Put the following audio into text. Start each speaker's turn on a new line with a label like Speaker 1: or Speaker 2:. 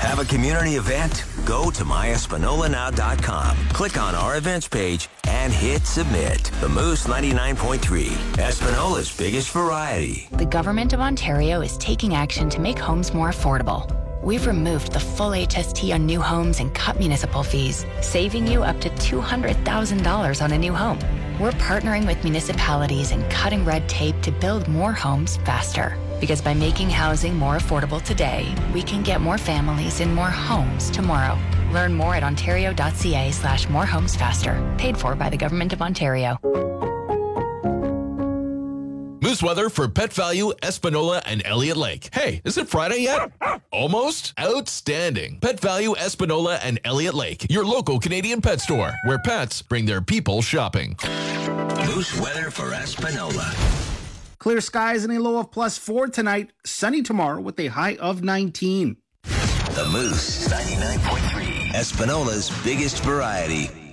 Speaker 1: Have a community event? Go to myespinolanow.com. Click on our events page and hit submit. The Moose 99.3, Espinola's biggest variety.
Speaker 2: The Government of Ontario is taking action to make homes more affordable. We've removed the full HST on new homes and cut municipal fees, saving you up to $200,000 on a new home. We're partnering with municipalities and cutting red tape to build more homes faster. Because by making housing more affordable today, we can get more families in more homes tomorrow. Learn more at ontario.ca/morehomesfaster. Paid for by the Government of Ontario.
Speaker 3: Moose weather for Pet Value, Espanola, and Elliott Lake. Hey, is it Friday yet? Almost? Outstanding. Pet Value, Espanola, and Elliott Lake, your local Canadian pet store, where pets bring their people shopping.
Speaker 1: Moose weather for Espanola.
Speaker 4: Clear skies and a low of +4 tonight. Sunny tomorrow with a high of 19.
Speaker 1: The Moose 99.3, Espinola's biggest variety.